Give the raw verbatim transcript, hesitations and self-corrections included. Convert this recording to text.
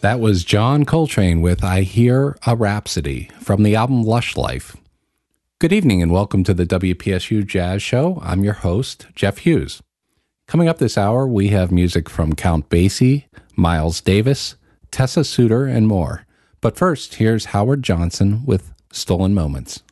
That was John Coltrane with I Hear a Rhapsody from the album Lush Life. Good evening and welcome to the W P S U Jazz Show. I'm your host, Jeff Hughes. Coming up this hour, we have music from Count Basie, Miles Davis, Tessa Suter, and more. But first, here's Howard Johnson with Stolen Moments.